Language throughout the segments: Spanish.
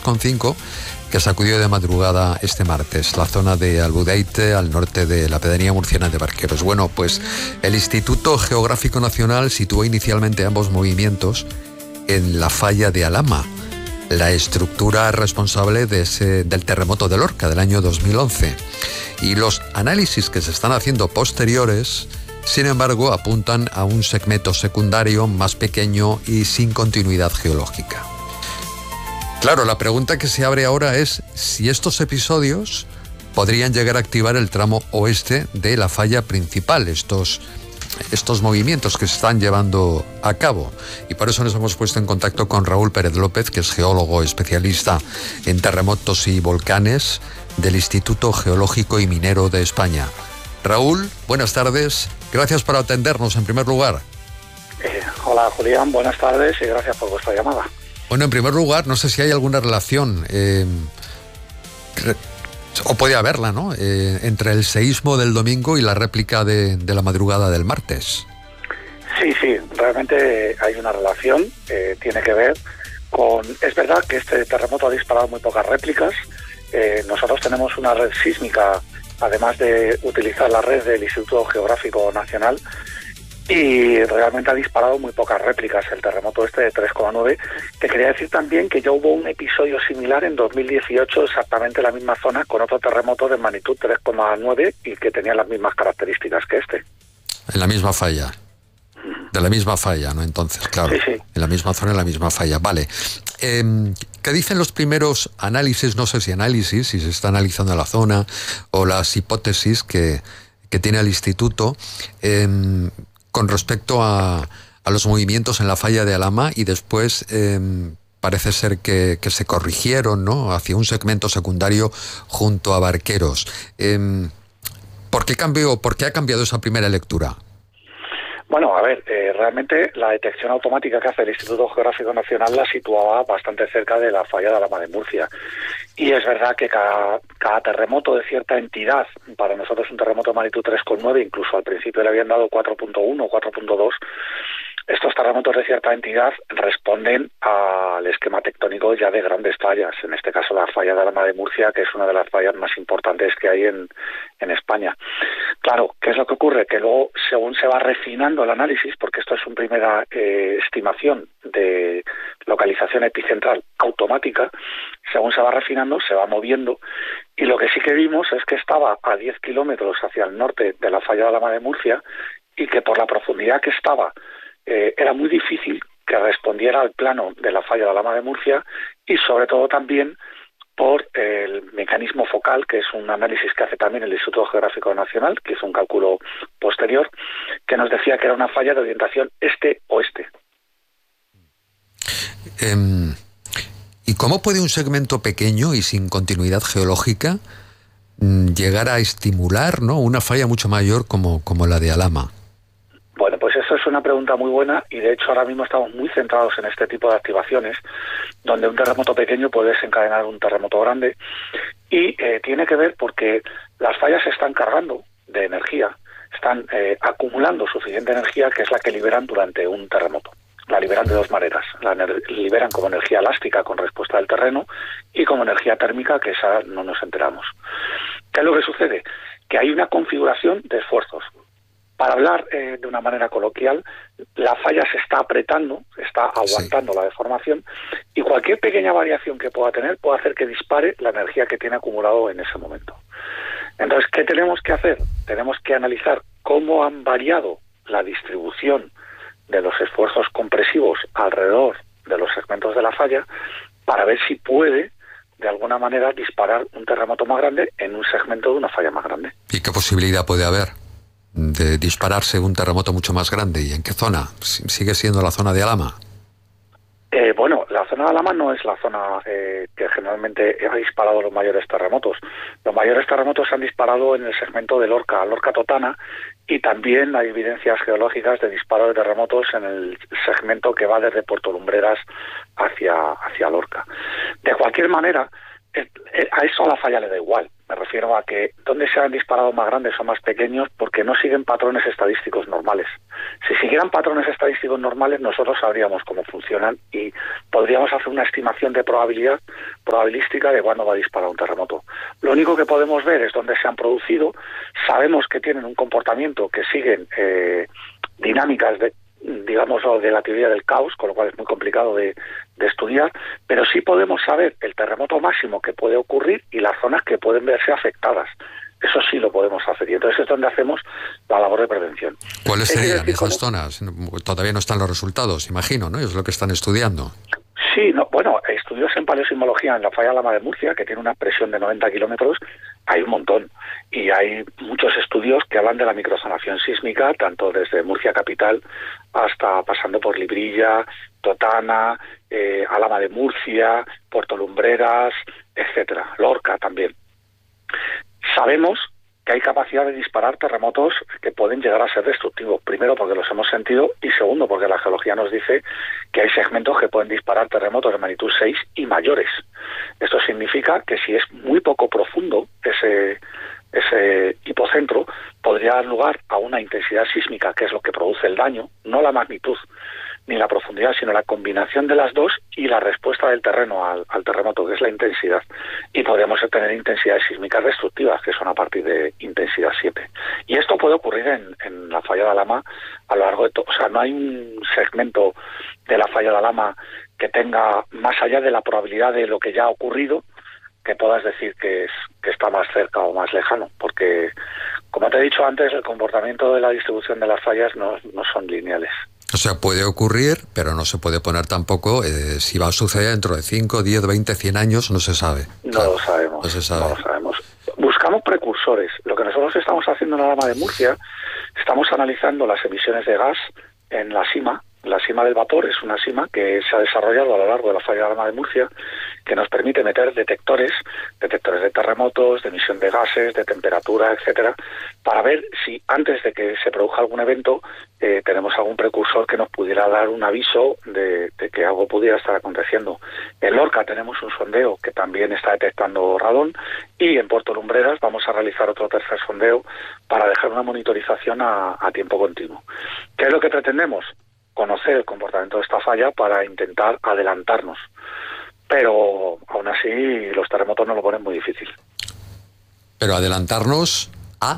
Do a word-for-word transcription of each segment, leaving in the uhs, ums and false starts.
coma cinco que sacudió de madrugada este martes la zona de Albudeite, al norte de la pedanía murciana de Barqueros. Bueno, pues el Instituto Geográfico Nacional situó inicialmente ambos movimientos en la falla de Alhama, la estructura responsable de ese, del terremoto de Lorca del año dos mil once. Y los análisis que se están haciendo posteriores, sin embargo, apuntan a un segmento secundario más pequeño y sin continuidad geológica. Claro, la pregunta que se abre ahora es si estos episodios podrían llegar a activar el tramo oeste de la falla principal, estos, estos movimientos que se están llevando a cabo. Y por eso nos hemos puesto en contacto con Raúl Pérez López, que es geólogo especialista en terremotos y volcanes del Instituto Geológico y Minero de España. Raúl, buenas tardes. Gracias por atendernos en primer lugar. Eh, hola Julián, buenas tardes y gracias por vuestra llamada. Bueno, en primer lugar, no sé si hay alguna relación, eh, o puede haberla, ¿no?, eh, entre el seísmo del domingo y la réplica de, de la madrugada del martes. Sí, sí, realmente hay una relación, eh, tiene que ver con... Es verdad que este terremoto ha disparado muy pocas réplicas. Eh, nosotros tenemos una red sísmica, además de utilizar la red del Instituto Geográfico Nacional, y realmente ha disparado muy pocas réplicas el terremoto este de tres coma nueve, que quería decir también que ya hubo un episodio similar en dos mil dieciocho, exactamente en la misma zona, con otro terremoto de magnitud tres coma nueve y que tenía las mismas características que este. En la misma falla. De la misma falla, ¿no? Entonces, claro. Sí, sí. En la misma zona, en la misma falla. Vale. Eh, ¿Qué dicen los primeros análisis? No sé si análisis, si se está analizando la zona, o las hipótesis que, que tiene el instituto eh, con respecto a, a los movimientos en la falla de Alhama, y después eh, parece ser que, que se corrigieron, ¿no?, hacia un segmento secundario junto a Barqueros. Eh, ¿Por qué cambió, por qué ha cambiado esa primera lectura? Bueno, a ver, eh, realmente la detección automática que hace el Instituto Geográfico Nacional la situaba bastante cerca de la falla de Alhama de Murcia. Y es verdad que cada, cada terremoto de cierta entidad, para nosotros un terremoto de magnitud tres coma nueve, incluso al principio le habían dado cuatro punto uno o cuatro punto dos, estos terremotos de cierta entidad responden al esquema tectónico ya de grandes fallas, en este caso la falla de Alhama de Murcia, que es una de las fallas más importantes que hay en, en España. Claro, ¿qué es lo que ocurre? Que luego, según se va refinando el análisis, porque esto es una primera eh, estimación de localización epicentral automática, según se va refinando, se va moviendo, y lo que sí que vimos es que estaba a diez kilómetros hacia el norte de la falla de Alhama de Murcia, y que por la profundidad que estaba, Eh, era muy difícil que respondiera al plano de la falla de Alhama de Murcia, y sobre todo también por el mecanismo focal, que es un análisis que hace también el Instituto Geográfico Nacional, que hizo un cálculo posterior, que nos decía que era una falla de orientación este-oeste. Eh, ¿Y cómo puede un segmento pequeño y sin continuidad geológica llegar a estimular, ¿no?, una falla mucho mayor como, como la de Alhama? Bueno, pues eso es una pregunta muy buena, y de hecho ahora mismo estamos muy centrados en este tipo de activaciones, donde un terremoto pequeño puede desencadenar un terremoto grande, y eh, tiene que ver porque las fallas se están cargando de energía, están eh, acumulando suficiente energía, que es la que liberan durante un terremoto. La liberan de dos maneras: la liberan como energía elástica con respuesta del terreno, y como energía térmica, que esa no nos enteramos. ¿Qué es lo que sucede? Que hay una configuración de esfuerzos. Para hablar eh, de una manera coloquial, la falla se está apretando, está aguantando sí. la deformación, y cualquier pequeña variación que pueda tener puede hacer que dispare la energía que tiene acumulado en ese momento. Entonces, ¿qué tenemos que hacer? Tenemos que analizar cómo han variado la distribución de los esfuerzos compresivos alrededor de los segmentos de la falla, para ver si puede, de alguna manera, disparar un terremoto más grande en un segmento de una falla más grande. ¿Y qué posibilidad puede haber de dispararse un terremoto mucho más grande? ¿Y en qué zona? ¿Sigue siendo la zona de Alhama? Eh, bueno, la zona de Alhama no es la zona eh, que generalmente ha disparado los mayores terremotos. Los mayores terremotos se han disparado en el segmento de Lorca, Lorca-Totana, y también hay evidencias geológicas de disparo de terremotos en el segmento que va desde Puerto Lumbreras hacia, hacia Lorca. De cualquier manera, a eso a la falla le da igual. Me refiero a que dónde se han disparado más grandes o más pequeños, porque no siguen patrones estadísticos normales. Si siguieran patrones estadísticos normales, nosotros sabríamos cómo funcionan y podríamos hacer una estimación de probabilidad probabilística de cuándo va a disparar un terremoto. Lo único que podemos ver es dónde se han producido. Sabemos que tienen un comportamiento, que siguen eh, dinámicas de digamos, de la teoría del caos, con lo cual es muy complicado de, de estudiar, pero sí podemos saber el terremoto máximo que puede ocurrir y las zonas que pueden verse afectadas. Eso sí lo podemos hacer, y entonces es donde hacemos la labor de prevención. ¿Cuáles serían esas zonas? Todavía no están los resultados, imagino, ¿no? Es lo que están estudiando. Sí, no, bueno, estudios en paleosismología en la falla Lama de Murcia, que tiene una presión de noventa kilómetros, hay un montón. Y hay muchos estudios que hablan de la microzonación sísmica, tanto desde Murcia capital hasta pasando por Librilla, Totana, eh, Alhama de Murcia, Puerto Lumbreras, etcétera, Lorca también. Sabemos que hay capacidad de disparar terremotos que pueden llegar a ser destructivos. Primero, porque los hemos sentido, y segundo, porque la geología nos dice que hay segmentos que pueden disparar terremotos de magnitud seis y mayores. Esto significa que si es muy poco profundo ese, ese hipocentro, podría dar lugar a una intensidad sísmica, que es lo que produce el daño, no la magnitud ni la profundidad, sino la combinación de las dos y la respuesta del terreno al, al terremoto, que es la intensidad. Y podríamos tener intensidades sísmicas destructivas, que son a partir de intensidad siete. Y esto puede ocurrir en, en la falla de Alhama a lo largo de todo. O sea, no hay un segmento de la falla de Alhama que tenga, más allá de la probabilidad de lo que ya ha ocurrido, que puedas decir que, es, que está más cerca o más lejano, porque, como te he dicho antes, el comportamiento de la distribución de las fallas no, no son lineales. O sea, puede ocurrir, pero no se puede poner tampoco eh, si va a suceder dentro de cinco, diez, veinte, cien años, no se sabe. No claro, lo sabemos, no se sabe. no lo sabemos. Buscamos precursores. Lo que nosotros estamos haciendo en la Alhama de Murcia, estamos analizando las emisiones de gas en la sima. La sima del vapor es una sima que se ha desarrollado a lo largo de la falla de Alhama de Murcia, que nos permite meter detectores, detectores de terremotos, de emisión de gases, de temperatura, etcétera, para ver si antes de que se produzca algún evento eh, tenemos algún precursor que nos pudiera dar un aviso de, de que algo pudiera estar aconteciendo. En Lorca tenemos un sondeo que también está detectando radón, y en Puerto Lumbreras vamos a realizar otro tercer sondeo para dejar una monitorización a, a tiempo continuo. ¿Qué es lo que pretendemos? Conocer el comportamiento de esta falla para intentar adelantarnos. Pero aún así los terremotos nos lo ponen muy difícil. Pero adelantarnos a...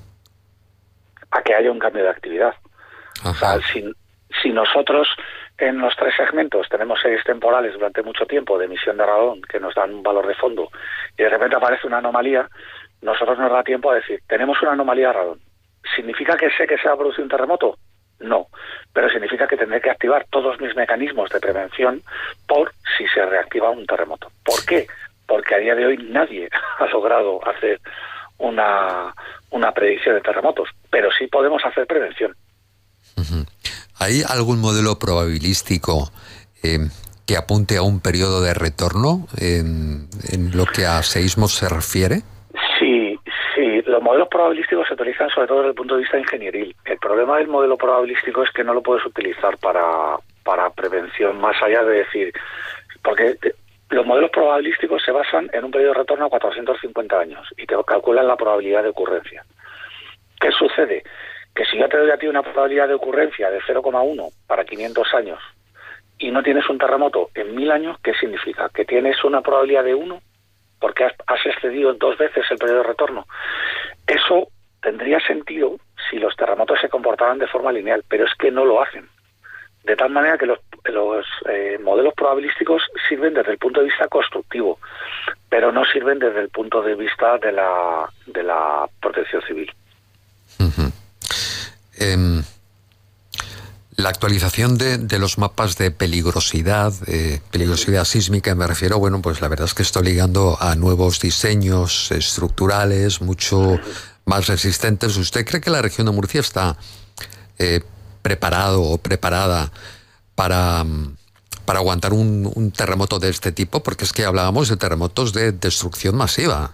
A que haya un cambio de actividad. Ajá. O sea, si, si nosotros en los tres segmentos tenemos series temporales durante mucho tiempo de emisión de radón que nos dan un valor de fondo, y de repente aparece una anomalía, nosotros nos da tiempo a decir, tenemos una anomalía de radón. ¿Significa que sé que se va a producir un terremoto? No, pero significa que tendré que activar todos mis mecanismos de prevención por si se reactiva un terremoto. ¿Por qué? Porque a día de hoy nadie ha logrado hacer una, una predicción de terremotos, pero sí podemos hacer prevención. Uh-huh. ¿Hay algún modelo probabilístico eh, que apunte a un periodo de retorno en, en lo que a seísmos se refiere? Sí. Sí, los modelos probabilísticos se utilizan sobre todo desde el punto de vista ingenieril. El problema del modelo probabilístico es que no lo puedes utilizar para, para prevención, más allá de decir... Porque los modelos probabilísticos se basan en un periodo de retorno a cuatrocientos cincuenta años y te calculan la probabilidad de ocurrencia. ¿Qué sucede? Que si yo te doy a ti una probabilidad de ocurrencia de cero coma uno para quinientos años y no tienes un terremoto en mil años, ¿qué significa? ¿Que tienes una probabilidad de uno? Porque has, has excedido dos veces el periodo de retorno. Eso tendría sentido si los terremotos se comportaran de forma lineal, pero es que no lo hacen. De tal manera que los, los eh, modelos probabilísticos sirven desde el punto de vista constructivo, pero no sirven desde el punto de vista de la, de la protección civil. Uh-huh. Eh, la actualización de, de los mapas de peligrosidad, eh, peligrosidad sísmica, me refiero, bueno, pues la verdad es que estoy ligando a nuevos diseños estructurales, mucho más resistentes. ¿Usted cree que la región de Murcia está eh, preparado o preparada para, para aguantar un, un terremoto de este tipo? Porque es que hablábamos de terremotos de destrucción masiva.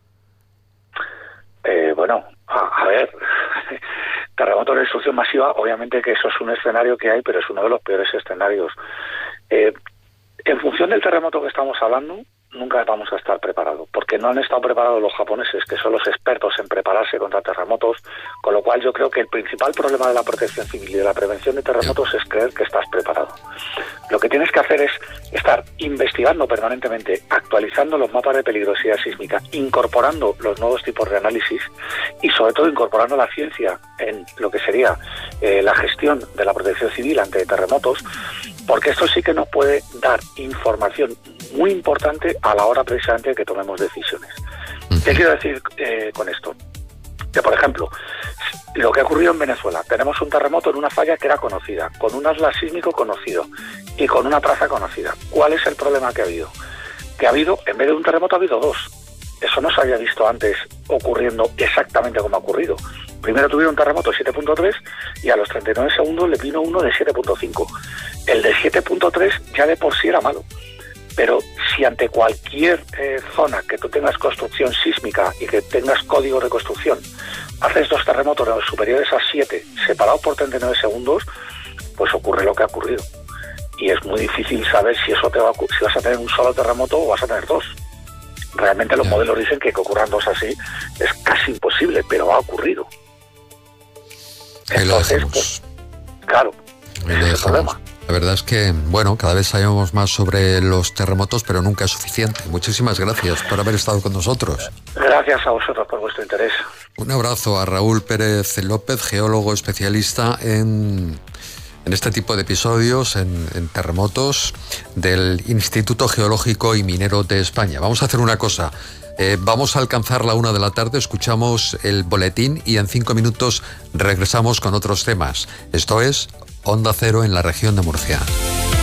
Eh, bueno, a, a ver... Terremotos de destrucción masiva, obviamente que eso es un escenario que hay, pero es uno de los peores escenarios. Eh, en función del terremoto que estamos hablando, nunca vamos a estar preparados, porque no han estado preparados los japoneses, que son los expertos en prepararse contra terremotos, con lo cual yo creo que el principal problema de la protección civil y de la prevención de terremotos es creer que estás preparado. Lo que tienes que hacer es estar investigando permanentemente, actualizando los mapas de peligrosidad sísmica, incorporando los nuevos tipos de análisis y sobre todo incorporando la ciencia en lo que sería eh, la gestión de la protección civil ante terremotos, porque esto sí que nos puede dar información muy importante a la hora precisamente de que tomemos decisiones. ¿Qué quiero decir eh, con esto? Que, por ejemplo, lo que ha ocurrido en Venezuela, tenemos un terremoto en una falla que era conocida, con un atlas sísmico conocido y con una traza conocida. ¿Cuál es el problema que ha habido? Que ha habido, en vez de un terremoto, ha habido dos. Eso no se había visto antes ocurriendo exactamente como ha ocurrido. Primero tuvieron un terremoto de siete punto tres y a los treinta y nueve segundos le vino uno de siete punto cinco. El de siete punto tres ya de por sí era malo. Pero si ante cualquier eh, zona que tú tengas construcción sísmica y que tengas código de construcción, haces dos terremotos superiores a siete, separados por treinta y nueve segundos, pues ocurre lo que ha ocurrido. Y es muy difícil saber si eso te va a, si vas a tener un solo terremoto o vas a tener dos. Realmente los modelos dicen que que ocurran dos así es casi imposible, pero ha ocurrido. Ahí lo Entonces, dejamos. pues, claro, Ahí ese lo es el dejamos. problema. La verdad es que, bueno, cada vez sabemos más sobre los terremotos, pero nunca es suficiente. Muchísimas gracias por haber estado con nosotros. Gracias a vosotros por vuestro interés. Un abrazo a Raúl Pérez López, geólogo especialista en, en este tipo de episodios, en, en terremotos, del Instituto Geológico y Minero de España. Vamos a hacer una cosa. Eh, vamos a alcanzar la una de la tarde, escuchamos el boletín y en cinco minutos regresamos con otros temas. Esto es Onda Cero en la región de Murcia.